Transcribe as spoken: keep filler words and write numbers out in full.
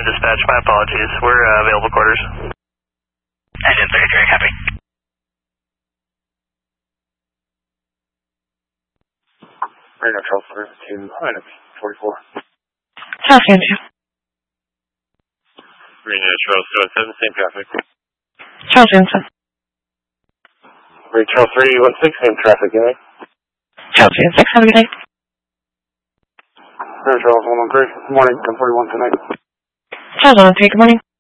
Union Dispatch, my apologies. We're uh, available quarters. Engine thirty-three, copy. Reno Charles Three to item forty-four. Charles Andrew. Reno Charles Two One Seven, same traffic. Charles Vincent. Reno Charles Three One Six, same traffic, eh? Charles Vincent, have a good day. Reno Charles One One Three, good morning, ten forty-one tonight. Charles One One Three, good morning.